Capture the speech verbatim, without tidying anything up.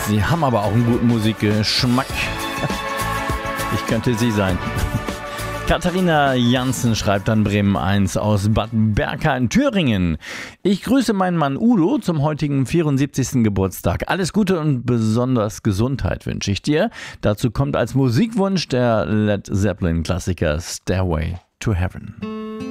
Sie haben aber auch einen guten Musikgeschmack. Ich könnte sie sein. Katharina Janssen schreibt an Bremen eins aus Bad Berka in Thüringen. Ich grüße meinen Mann Udo zum heutigen vierundsiebzigsten Geburtstag. Alles Gute und besonders Gesundheit wünsche ich dir. Dazu kommt als Musikwunsch der Led Zeppelin-Klassiker Stairway to Heaven.